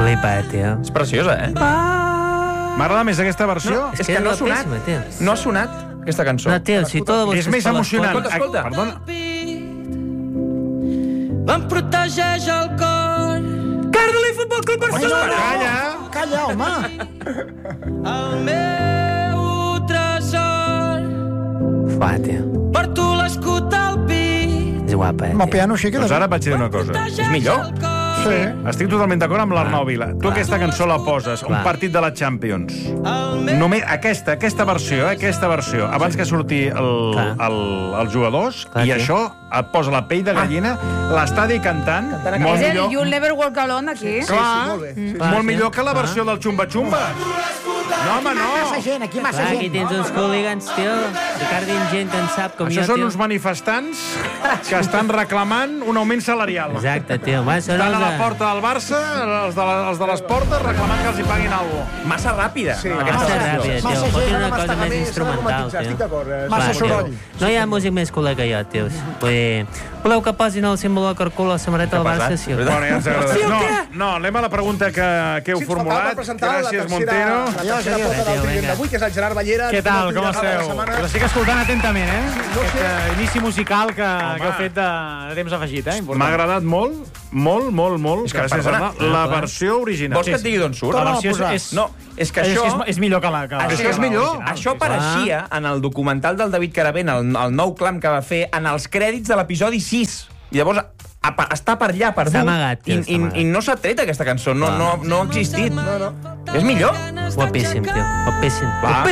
Flipat, tio. És preciosa, eh? M'agrada més aquesta versió? És que no ha sonat. No ha sonat aquesta cançó. No, tio, si tu la vols És més emocionant. Escolta. Perdona. Em protegeix el cor. Cardoli Futbol Club Barcelona! Calla, home. El meu tresor. Fa, tio. Porto l'escut al pit. És guapa, Amb el piano així Doncs queda... ara et vaig dir una cosa. És millor. Sí. Estic totalment d'acord amb l'Arnau Vila. Tu aquesta cançó la poses, un partit de la Champions. Només aquesta versió, abans que surti els jugadors, Clar, i tio. això et posa la pell de gallina, l'estadi cantant, molt És el millor. You'll Never Walk Alone, aquí. Clar, molt bé. Sí. molt millor que la versió del Xumba Xumba. No, home, Massa no. gent, aquí massa Clar, aquí gent. tens uns hooligans, tio. Ricardo gent que en sap com Això jo, són tio. uns manifestants que estan reclamant un augment salarial. Exacte, tio. Va, són Estan a la els... porta del Barça, els de les portes, reclamant que els hi paguin alguna cosa. Massa ràpida. Sí. aquesta Massa versió. ràpida, tio. Massa Fotin gent, una ara cosa m'està més més instrumental, estic tio. d'acord. Massa Va, tio. soroll. No hi ha músic més culer que jo, tio. Vull dir, voleu que posin el símbol del carcul a la samarreta del Barça? Sí o què? Bueno, ja ens agrada. No, anem a la pregunta que heu formulat. Gràcies, Montero. Adiós, tercera adiós. pota del Vinga. client d'avui, que és el Gerard Ballera. Què tal, com Final de la esteu? setmana. L'estic escoltant atentament, Aquest inici musical que Home. heu fet de temps afegit, Important. M'ha agradat molt. És que, Gràcies, perdona, Arnau. La versió original. Vols que et digui d'on surt? La versió és... No, és que això... És millor que la... Això és millor. Això apareixia en el documental del David Caravent, el nou clam que va fer, en els crèdits de l'episodi 6. I llavors està per allà, perdut. Està amagat, tio, està amagat. I no s'ha tret aquesta cançó, no ha existit. No. És millor? Guapíssim, tio. Guapíssim. Va.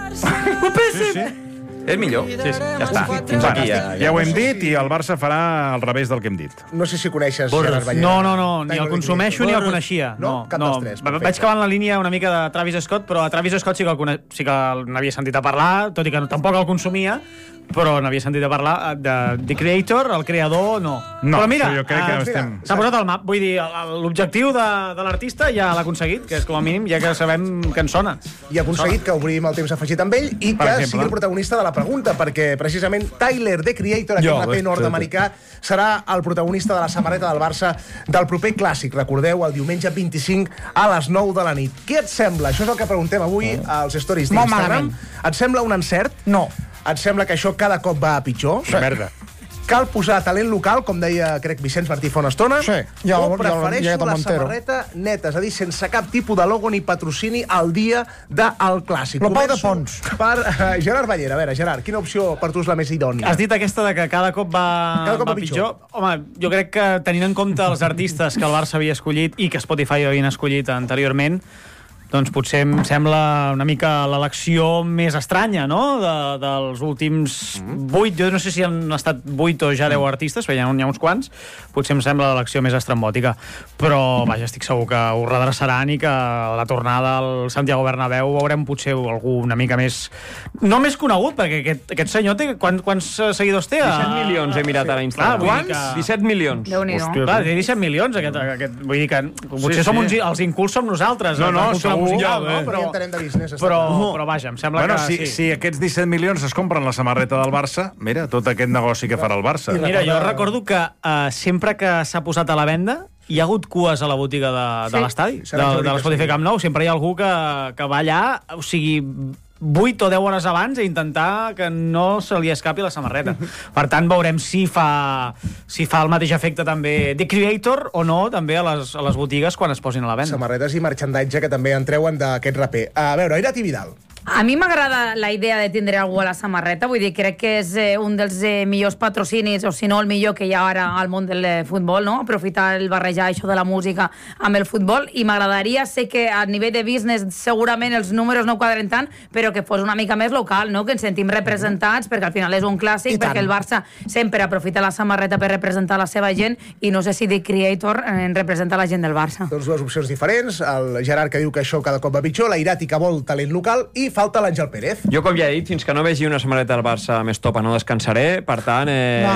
Sí, sí. És millor. Sí. Ja està. Fins aquí. Ja ho hem dit i el Barça farà al revés del que hem dit. No sé si coneixes Borros. Gerard Ballera. No, ni el consumeixo ni el coneixia. No? Cap dels tres, perfecte. Vaig acabar en la línia una mica de Travis Scott, però a Travis Scott sí que n'havia sentit a parlar, tot i que tampoc el consumia, però n'havia sentit a parlar de The Creator, el creador, no. No, però mira, això jo crec que estem... s'ha posat al map, vull dir, l'objectiu de l'artista ja l'ha aconseguit, que és com a mínim ja que sabem que en sona. I ha aconseguit que obrim el temps afegit amb ell i Per que exemple. sigui el protagonista de la pregunta, perquè precisament Tyler, The Creator, aquest raper nord-americà, serà el protagonista de la samarreta del Barça del proper clàssic. Recordeu, el diumenge 25 a les 9 de la nit. Què et sembla? Això és el que preguntem avui als stories Molt d'Instagram. malament. Et sembla un encert? No. Et sembla que això cada cop va a pitjor? Merda. Cal posar talent local, com deia, crec, Vicenç Martí fa una estona? Sí, o ja prefereixo el la Montero. samarreta neta, és a dir, sense cap tipus de logo ni patrocini al dia del clàssic. Lo Pau de Començo Pons. Per Gerard Ballera. A veure, Gerard, quina opció per tu és la més idònia? Has dit aquesta de que cada cop va pitjor. Home, jo crec que tenint en compte els artistes que el Barça havia escollit i que Spotify havien escollit anteriorment, doncs potser em sembla una mica l'elecció més estranya, no?, dels últims 8, jo no sé si han estat 8 o ja 10 artistes, però hi ha uns quants, potser em sembla l'elecció més estrambòtica, però vaja, estic segur que ho redreçaran i que a la tornada al Santiago Bernabéu veurem potser algú una mica més... no més conegut, perquè aquest senyor té... Quants seguidors té? 17 milions he mirat a l'Instagram. Quants? 17 milions. Déu-n'hi-do. Clar, té 17 milions, vull dir que potser som els incults som nosaltres. No, la cultura segur. musical, Ja, no? Però, entenem de business, Però vaja, em sembla Bueno, que si aquests 17 milions es compren la samarreta del Barça, mira, tot aquest negoci que farà el Barça. Mira, jo recordo que sempre que s'ha posat a la venda hi ha hagut cues a la botiga de l'estadi, de l'Spotify Camp Nou. Sempre hi ha algú que va allà, o sigui, 8 o 10 hores abans a intentar que no se li escapi la samarreta. Per tant, veurem si fa el mateix efecte també The Creator o no, també a les botigues quan es posin a la venda. Samarretes i merchandatge que també en treuen d'aquest raper. A veure, Irati Vidal. A mi m'agrada la idea de tindre algú a la samarreta, vull dir, crec que és un dels millors patrocinis, o si no el millor que hi ha ara al món del futbol, no? Aprofitar el barrejar això de la música amb el futbol, i m'agradaria, sé que a nivell de business segurament els números no quadren tant, però que fos una mica més local, no? Que ens sentim representats, perquè al final és un clàssic, perquè el Barça sempre aprofita la samarreta per representar la seva gent, i no sé si The Creator en representa la gent del Barça. Doncs dues opcions diferents, el Gerard que diu que això cada cop va pitjor, la Irati que vol talent local, i falta l'Àngel Pérez. Jo, com ja he dit, fins que no vegi una samarreta del Barça més topa no descansaré, per tant...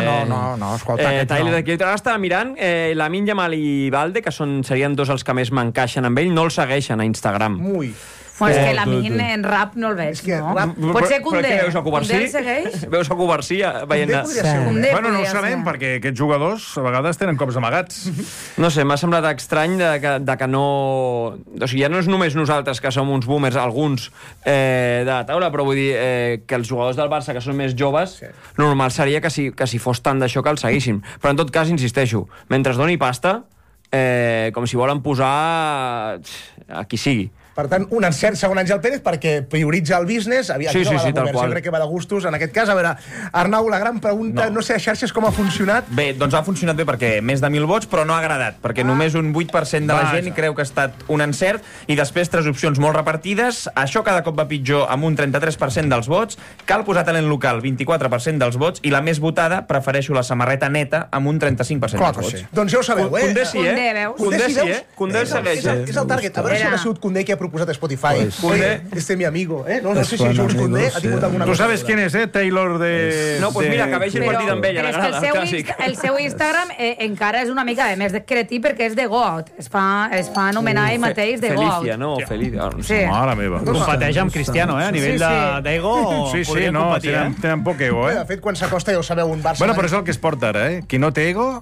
No, escolta, Tyler, de Creator. Ara estava mirant, Lamine Yamal i Balde, que serien dos els que més m'encaixen amb ell, no el segueixen a Instagram. Ui. Bueno, és que la Min en rap no el veig, no? Pot ser Koundé. Però què veus, a Covarsí? Koundé el segueix? Veus a Covarsí veient... Koundé Bueno, no ho podria sabem, ser. perquè aquests jugadors a vegades tenen cops amagats. No sé, m'ha semblat estrany de que no... O sigui, ja no és només nosaltres que som uns boomers, alguns de la taula, però vull dir que els jugadors del Barça, que són més joves, normal seria que si fos tant d'això que el seguissin. Però en tot cas, insisteixo, mentre es doni pasta, com si volen posar a qui sigui. Per tant, un encert, segon Àngel Pérez, perquè prioritza el business. Sí, tal qual. Jo crec que va de gustos. En aquest cas, a veure, Arnau, la gran pregunta, no sé a xarxes com ha funcionat. Bé, doncs ha funcionat bé perquè més de 1.000 vots, però no ha agradat, perquè només un 8% de la gent creu que ha estat un encert, i després 3 opcions molt repartides. Això cada cop va pitjor amb un 33% dels vots. Cal posar talent local, 24% dels vots, i la més votada, prefereixo la samarreta neta, amb un 35% dels vots. Doncs ja ho sabeu, Koundé sí, Koundé, veus? Koundé sí, Koundé segueix. És el target. A veure si no ha sigut Koundé qui ha proposat a Spotify. Oye, este es mi amigo, ¿eh? No sé si Jules Koundé ha tingut alguna Tu cosa. sabes quién es, Taylor de... No, pues mira, que vegi el partit amb ella, Però és que el seu Instagram encara és una mica més cretí perquè és de Goat. Es fa anomenar ell mateix de Goat. Felicia, no? Felicia. Sí. Mare meva. Competeix amb Cristiano, a nivell d'ego. Sí, no, tenen poc ego, De fet, quan s'acosta, ja ho sabeu, un Barça... Bueno, però és el que es porta ara, Qui no té ego,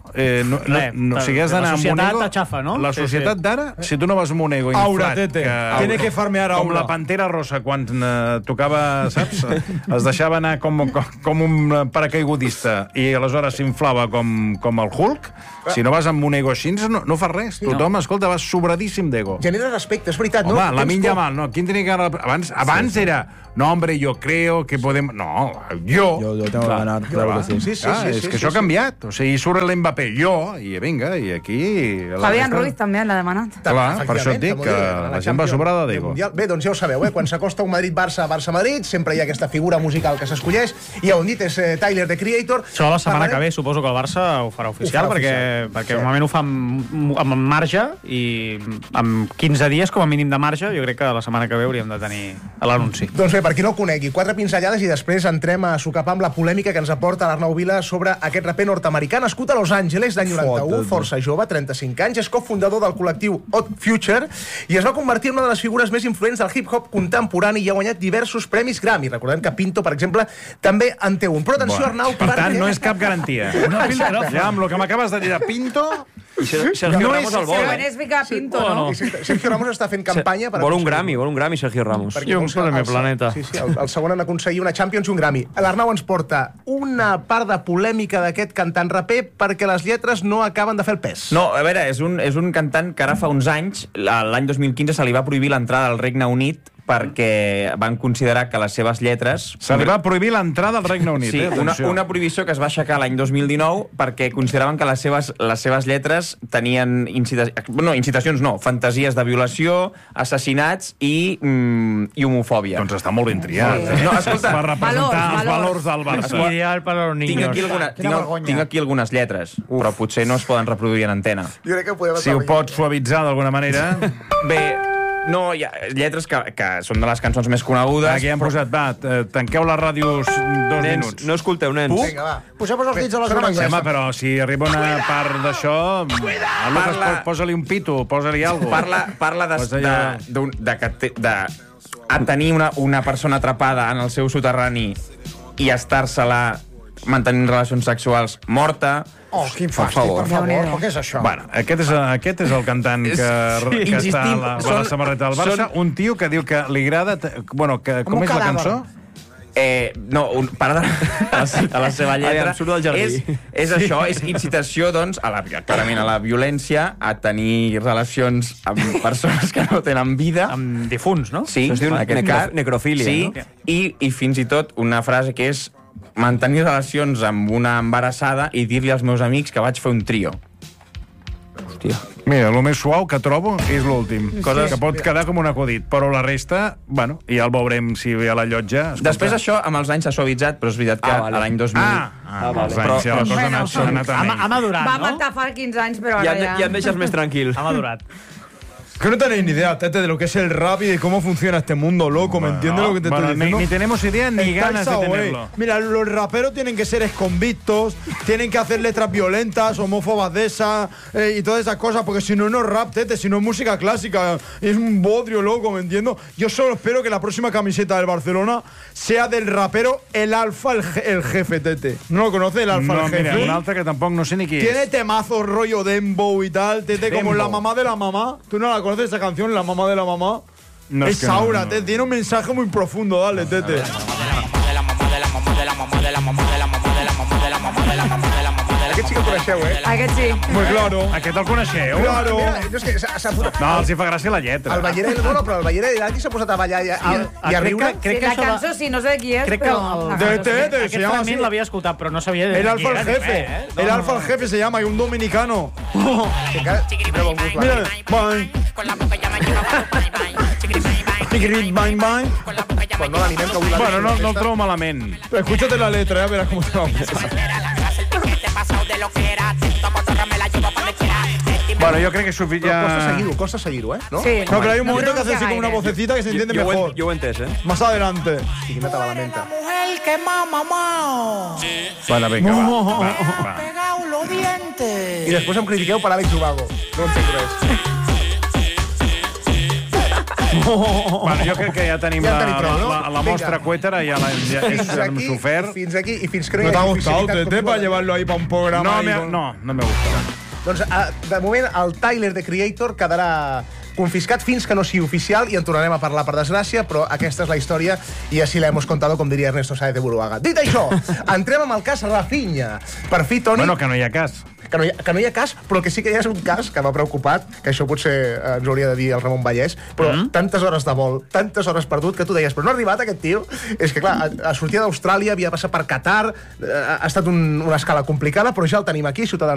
o sigui, has d'anar amb un ego... La societat t'aixafa, no? La societat d'ara, si tu no vas amb un ego inflat... Tiene que farmear com la Pantera Rosa, quan tocava, saps? Es deixava anar com un paracaigudista i aleshores s'inflava com el Hulk. Si no vas amb un ego així, no fas res. Tothom, escolta, vas sobradíssim d'ego. Genera respecte, és veritat, no? Home, la Minja Mal, no. Quin tenia que... Abans era... No, hombre, yo creo que podem... No, yo tengo que ganar, claro que sí. És que això ha canviat. O sigui, surt l'Mbappé, i vinga, i aquí... Fabián Ruiz també l'ha demanat. Clar, per això et dic que la gent va sobrada d'ego. Bé, doncs ja ho sabeu, quan s'acosta un Madrid-Barça, Barça-Madrid, sempre hi ha aquesta figura musical que s'escolleix, i ja ho hem dit, és Tyler, The Creator. Això la setmana que ve suposo que el Barça ho farà oficial, perquè normalment ho fa amb marge, i amb 15 dies com a mínim de marge, jo crec que la setmana que ve hauríem de tenir l'anunci. Doncs bé, per qui no ho conegui, 4 pinzellades i després entrem a socapar amb la polèmica que ens aporta l'Arnau Vila sobre aquest raper nord-americà nascut a Los Angeles d'any 91, força jove, 35 anys, és cofundador del col·lectiu Odd Future i es va convertir en una de les figures més influents del hip-hop contemporani i ha guanyat diversos premis Grammy. Recordem que Pinto, per exemple, també en té un. Però atenció, Arnau... Per tant, no és cap garantia. Ja, amb el que m'acabes de dir de Pinto... Sergio Ramos el vol. És ficar Pinto, no? Sergio Ramos està fent campanya per... Vol un Grammy, Sergio Ramos. I un Premi Planeta. Sí, el segon en aconseguir una Champions i un Grammy. L'Arnau ens porta una part de polèmica d'aquest cantant raper perquè les lletres no acaben de fer el pes. No, a veure, és un cantant que ara fa uns anys, l'any 2015, se li va prohibir l'entrada al Regne Unit perquè van considerar que les seves lletres... Se li va prohibir l'entrada al Regne Unit. Sí, una prohibició que es va aixecar l'any 2019 perquè consideraven que les seves lletres tenien incitacions, fantasies de violació, assassinats i homofòbia. Doncs està molt ben triat. No, escolta, per representar els valors del Barça. Ideal per als niños. Tinc aquí algunes lletres, però potser no es poden reproduir en antena. Jo crec que podem... Si ho pots suavitzar d'alguna manera... Bé, no, hi ha lletres que són de les cançons més conegudes. Aquí han posat, tanqueu la ràdio 2 minuts. No escolteu, nens. Vinga, va. Poseu-vos els dits a les orelles. Home, però si arriba una part d'això... A Lucas, posa-li un pito, posa-li alguna cosa. Parla de tenir una persona atrapada en el seu soterrani i estar-se-la mantenint relacions sexuals morta. Oh, quin fàstic, per favor. Però què és això? Bueno, aquest és el cantant que està a la samarreta del Barça. Un tio que diu que li agrada... Bueno, com és la cançó? No, part de la seva lletra em surt del jardí. és això, és incitació, doncs, clarament a la violència, a tenir relacions amb persones que no tenen vida. Amb difunts, no? Sí, en aquest cas, necrofília. Sí, no? i fins i tot una frase que és mantenir relacions amb una embarassada i dir-li als meus amics que vaig fer un trio. Hòstia. Mira, el més suau que trobo és l'últim. Cosa que pot quedar com un acudit. Però la resta, bueno, ja el veurem si ve a la llotja. Després això, amb els anys s'ha suavitzat, però és veritat que a l'any 2000... els anys, ja la cosa ha anat a menys. Ha madurat, Va no? matar fa 15 anys, però ara ja... Ja et deixes més tranquil. Ha madurat. Que no tenéis ni idea, Tete, de lo que es el rap y de cómo funciona este mundo, loco. ¿Me entiendes lo que te estoy diciendo? Ni tenemos idea ni ganas de tenerlo. Mira, los raperos tienen que ser exconvictos, tienen que hacer letras violentas, homófobas de esas y todas esas cosas, porque si no, no es rap, Tete, si no es música clásica. Es un bodrio, loco, ¿me entiendo? Yo solo espero que la próxima camiseta del Barcelona sea del rapero El Alfa, el jefe, Tete. ¿No lo conoces, El Alfa, el jefe? Mira, un altre que tampoc no sé ni qui és. Tiene temazos rollo Dembow y tal, Tete, como Dembow. La mamá de la mamá. ¿Tú no la conoces esa canción, La mamá de la mamá? No, es que no, Aura, no. Tete, tiene un mensaje muy profundo, dale, Tete. Aquest sí que el coneixeu, Aquest sí. Muy claro. Aquest el coneixeu? Claro. Mira, no, és que s'ha fotut... No, els hi fa gràcia la lletra. El Ballera, bueno, però el Ballera d'Irati s'ha posat a ballar i a riure. Sí, la cançó sí, no sé de qui és, Crec que però... el- la cançó sí. Tete, se Aquest llama fragment así. l'havia escoltat, però no sabia de El Alfa, qui el era ni jefe. res, El Alfa, el jefe se llama, y un dominicano. Mira, bye. Tigrit, bye, bye. Pues no l'animem, que avui la Bueno, no el festa. trobo malament. Escúchate la letra, ya verás cómo te va. Bueno, jo crec que és Però suficient... costa seguir-ho, ¿no? Sí. No, pero hay un momento que hace bronca así como una gaire. vocecita que se entiende mejor. Jo ho he entès, Más adelante. I quina te la lamenta. Bueno, vinga, va. I després em critiqueu per Àlex Ubago. No entenc res. Bueno, jo crec que ja tenim Ja en tenim prou, no? la Vinga. mostra cuétera, ja hem sofert. Fins aquí, i fins que no ¿No hi te ha hagi gustado, oficialitat Tete, para contínua. llevarlo ahí para un programa? No, ahí con- no me gusta. Doncs, de moment, el Tyler, The Creator, quedarà confiscat fins que no sigui oficial i en tornarem a parlar, per desgràcia, però aquesta és la història i així la hemos contado, com diria Ernesto Sáez de Buruaga. Dit això, entrem amb el cas Rafinha. Per fi, Toni... Bueno, que no hi ha cas. Que no hi ha cas, però que sí que hi ha un cas que m'ha preocupat, que això potser ens hauria de dir el Ramon Vallès, però tantes hores de vol, tantes hores perdut, que tu deies, però no ha arribat aquest tio. És que, clar, sortia d'Austràlia, havia passat per Qatar, ha estat una escala complicada, però ja el tenim aquí, Ciutadans